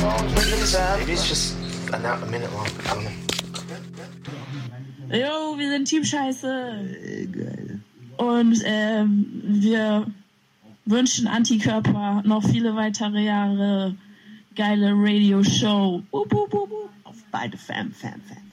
Maybe it's just a minute long. I don't know. Jo, wir sind Team Scheiße. Geil. Und wir wünschen Antikörper noch viele weitere Jahre. Geile Radio-Show. Auf beide Fam.